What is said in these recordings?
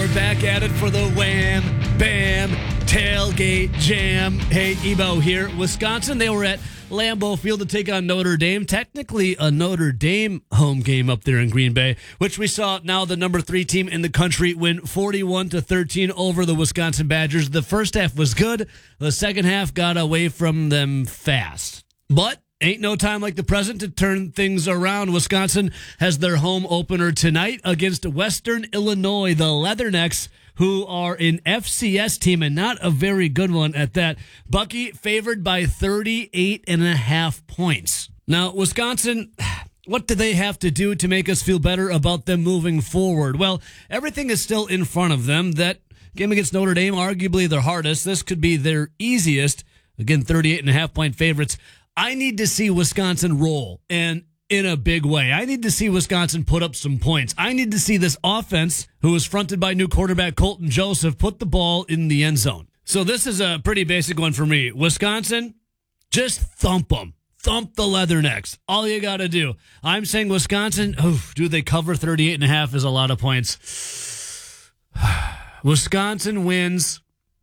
we're back at it for the Wham Bam Tailgate Jam. Hey, Ebo here. Wisconsin, they were at Lambeau Field to take on Notre Dame. Technically a Notre Dame home game up there in Green Bay, which we saw now the number 3 team in the country win 41-13 over the Wisconsin Badgers. The first half was good. The second half got away from them fast. But ain't no time like the present to turn things around. Wisconsin has their home opener tonight against Western Illinois, the Leathernecks, who are an FCS team and not a very good one at that. Bucky favored by 38.5 points. Now, Wisconsin, what do they have to do to make us feel better about them moving forward? Well, everything is still in front of them. That game against Notre Dame, arguably their hardest. This could be their easiest. Again, 38.5 point favorites. I need to see Wisconsin roll, and in a big way. I need to see Wisconsin put up some points. I need to see this offense, who is fronted by new quarterback Colton Joseph, put the ball in the end zone. So this is a pretty basic one for me. Wisconsin, just thump them. Thump the Leathernecks. All you got to do. I'm saying Wisconsin, do they cover 38.5 is a lot of points. Wisconsin wins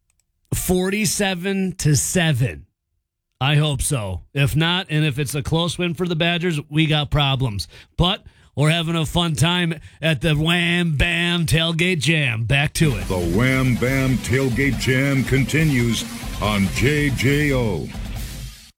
47-7. I hope so. If not, and if it's a close win for the Badgers, we got problems. But we're having a fun time at the Wham Bam Tailgate Jam. Back to it. The Wham Bam Tailgate Jam continues on JJO.